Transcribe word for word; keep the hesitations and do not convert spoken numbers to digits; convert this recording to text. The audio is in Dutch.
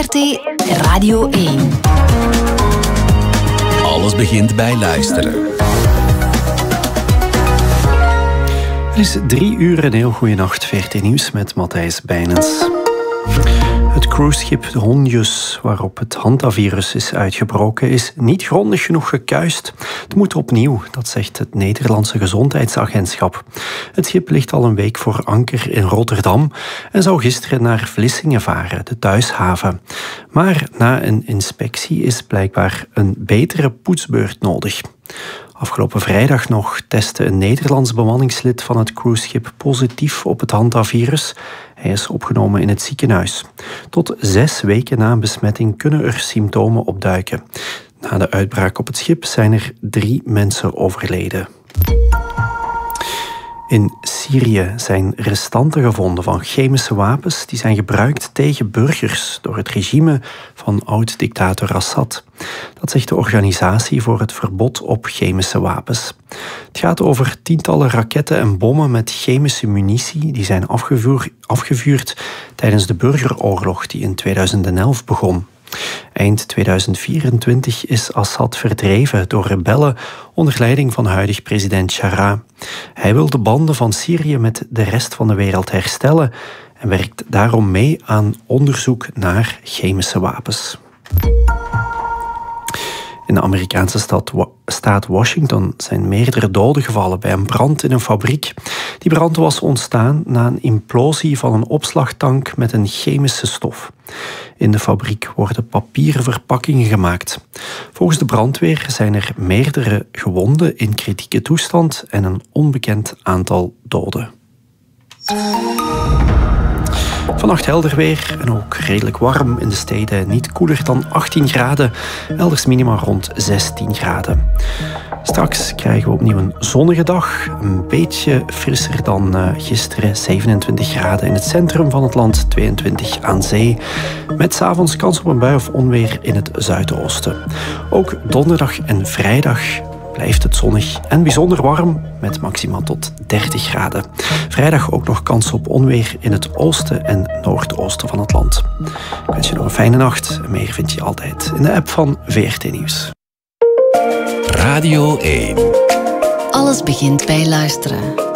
V R T Radio één. Alles begint bij luisteren. Het is drie uur een heel goede nacht. V R T Nieuws met Matthijs Bijnens. Het cruiseschip de Hondius, waarop het hantavirus is uitgebroken, is niet grondig genoeg gekuist. Het moet opnieuw, dat zegt het Nederlandse Gezondheidsagentschap. Het schip ligt al een week voor anker in Rotterdam en zou gisteren naar Vlissingen varen, de thuishaven. Maar na een inspectie is blijkbaar een betere poetsbeurt nodig. Afgelopen vrijdag nog testte een Nederlands bemanningslid van het cruiseschip positief op het hantavirus. Hij is opgenomen in het ziekenhuis. Tot zes weken na een besmetting kunnen er symptomen opduiken. Na de uitbraak op het schip zijn er drie mensen overleden. In Syrië zijn restanten gevonden van chemische wapens die zijn gebruikt tegen burgers door het regime van oud-dictator Assad. Dat zegt de Organisatie voor het Verbod op Chemische Wapens. Het gaat over tientallen raketten en bommen met chemische munitie die zijn afgevuur, afgevuurd tijdens de burgeroorlog die in tweeduizend elf begon. Eind tweeduizend vierentwintig is Assad verdreven door rebellen onder leiding van huidig president Chara. Hij wil de banden van Syrië met de rest van de wereld herstellen en werkt daarom mee aan onderzoek naar chemische wapens. In de Amerikaanse stad, staat Washington zijn meerdere doden gevallen bij een brand in een fabriek. Die brand was ontstaan na een implosie van een opslagtank met een chemische stof. In de fabriek worden papieren verpakkingen gemaakt. Volgens de brandweer zijn er meerdere gewonden in kritieke toestand en een onbekend aantal doden. Vannacht helder weer en ook redelijk warm in de steden. Niet koeler dan achttien graden, elders minima rond zestien graden. Straks krijgen we opnieuw een zonnige dag. Een beetje frisser dan uh, gisteren, zevenentwintig graden in het centrum van het land, tweeëntwintig aan zee. Met 's avonds kans op een bui of onweer in het zuidoosten. Ook donderdag en vrijdag blijft het zonnig en bijzonder warm met maximaal tot dertig graden. Vrijdag ook nog kans op onweer in het oosten en noordoosten van het land. Ik wens je nog een fijne nacht. Meer vind je altijd in de app van V R T Nieuws. Radio één. Alles begint bij luisteren.